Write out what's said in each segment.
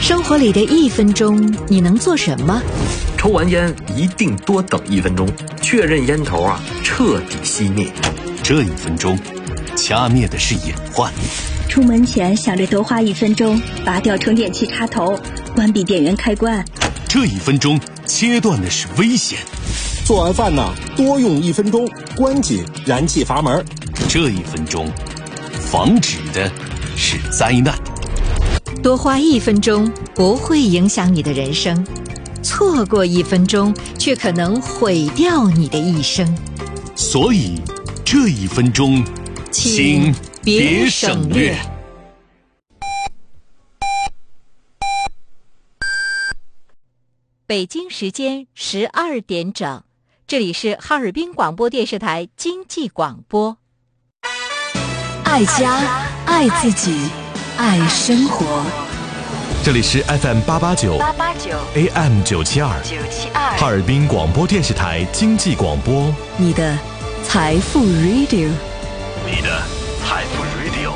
生活里的1分钟，你能做什么？ 抽完烟一定多等1分钟，确认烟头彻底熄灭。 这1分钟，掐灭的是隐患。 出门前想着多花1分钟，拔掉充电器插头，关闭电源开关。 这1分钟，切断的是危险。 做完饭多用1分钟，关紧燃气阀门。 这1分钟，防止的是灾难。 多花1分钟不会影响你的人生，错过1分钟却可能毁掉你的一生。 所以这1分钟，请别省略。 北京时间12点整，这里是哈尔滨广播电视台经济广播。爱家，爱自己，爱生活。 这里是 FM 889 AM 972哈尔滨广播电视台经济广播， 你的财富 Radio， 你的财富 Radio。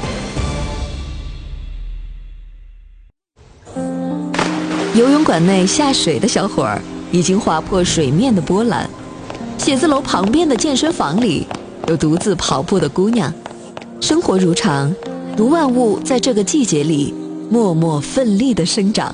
游泳馆内下水的小伙儿已经划破水面的波澜，写字楼旁边的健身房里有独自跑步的姑娘。生活如常，如万物在这个季节里默默奋力地生长。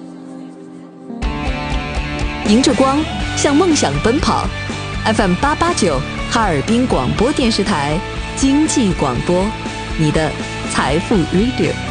迎着光，向梦想奔跑。FM 889哈尔滨广播电视台经济广播，你的财富 Radio。